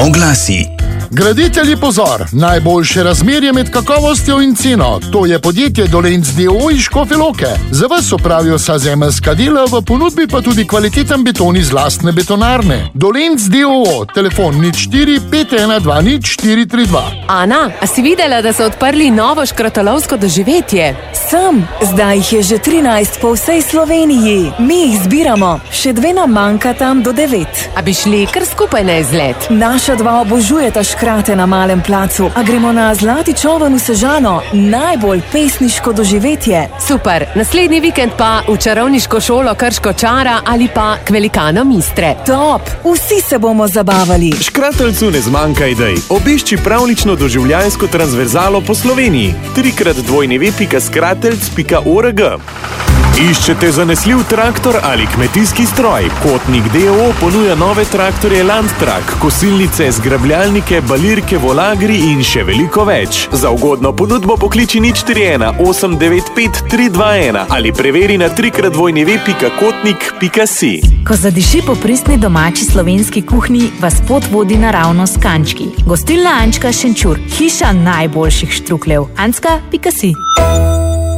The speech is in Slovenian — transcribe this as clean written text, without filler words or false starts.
Oglasi. Graditelji pozor, najboljše razmerje med kakovostjo in ceno. To je podjetje Dolenc d.o.o. iz Škofje Loke. Za vas opravijo vsa zemeljska dela, v ponudbi pa tudi kvaliteten beton iz lastne betonarne. Dolenc d.o.o. Telefon 04 512 432. Ana, a si videla, da so odprli novo škratolovsko doživetje? Sem, zdaj jih je že 13 po vsej Sloveniji. Mi jih zbiramo, še 2 nam manjka tam do 9. A bi šli kar skupaj na izlet? Naša 2 obožujeta škrate na Malem placu, a gremo na Zlati čoln v Sežano, najbolj pesniško doživetje. Super, naslednji vikend pa v čarovniško šolo Krško čara ali pa k velikanom Istre. Top, vsi se bomo zabavali. Škrateljcu ne zmanjka idej. Obišči pravlično doživljajsko transverzalo po Sloveniji. 3x2.skrateljc.org. Iščete zanesljiv traktor ali kmetijski stroj? Kotnik d.o.o. ponuja nove traktorje Landtrak, kosilnice, zgrabljalnike, balirke, volagri in še veliko več. Za ugodno ponudbo pokliči 041 895 321 ali preveri na 3x2.kotnik.si. Ko zadiši po pristni domači slovenski kuhinji, vas pot vodi naravnost k Ančki. Gostilna Ančka Šenčur, hiša najboljših štrukljev. Ančka.si.